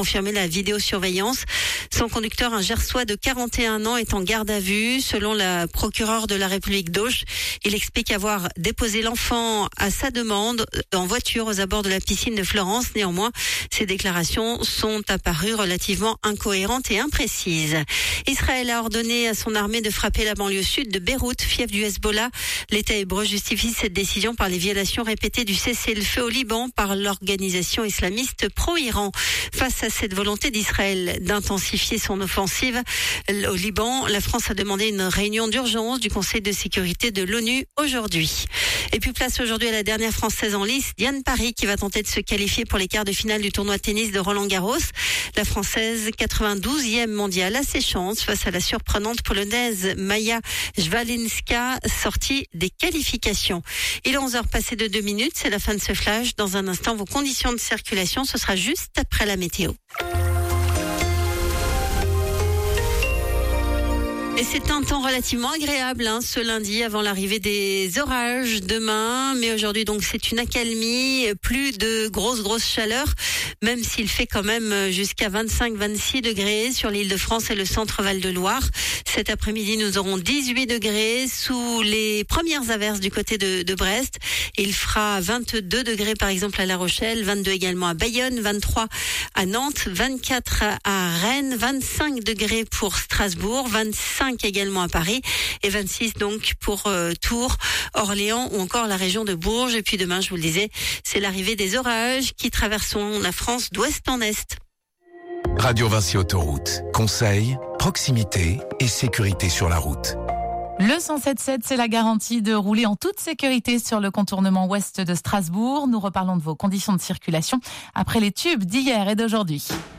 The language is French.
confirmé la vidéosurveillance. Son conducteur, un Gersois de 41 ans, est en garde à vue. Selon la procureure de la République d'Auch, il explique avoir déposé l'enfant à sa demande en voiture aux abords de la piscine de Florence. Néanmoins, ces déclarations sont apparues relativement incohérentes et imprécises. Israël a ordonné à son armée de frapper la banlieue sud de Beyrouth, fief du Hezbollah. L'État hébreu justifie cette décision par les violations répétées du cessez-le-feu au Liban par l'organisation islamiste pro-Iran. Face à cette volonté d'Israël d'intensifier son offensive au Liban, la France a demandé une réunion d'urgence du Conseil de sécurité de l'ONU aujourd'hui. Et puis place aujourd'hui à la dernière Française en lice, Diane Parry, qui va tenter de se qualifier pour les quarts de finale du tournoi de tennis de Roland-Garros. La Française, 92e mondiale, a ses chances face à la surprenante polonaise Maja Szwalinska, sortie des qualifications. Il est 11h passé de 2 minutes, c'est la fin de ce flash. Dans un instant, vos conditions de circulation, ce sera juste après la météo. Et c'est un temps relativement agréable ce lundi avant l'arrivée des orages demain. Mais aujourd'hui, donc, c'est une accalmie, plus de grosse chaleur, même s'il fait quand même jusqu'à 25-26 degrés sur l'île de France et le centre Val-de-Loire. Cet après-midi, nous aurons 18 degrés sous les premières averses du côté de Brest. Il fera 22 degrés par exemple à La Rochelle, 22 également à Bayonne, 23 à Nantes, 24 à Rennes, 25 degrés pour Strasbourg, 25 également à Paris et 26 donc pour Tours, Orléans ou encore la région de Bourges. Et puis demain, je vous le disais, c'est l'arrivée des orages qui traverseront la France d'ouest en est. Radio Vinci Autoroute. Conseils, proximité et sécurité sur la route. Le 107.7, c'est la garantie de rouler en toute sécurité sur le contournement ouest de Strasbourg. Nous reparlons de vos conditions de circulation après les tubes d'hier et d'aujourd'hui.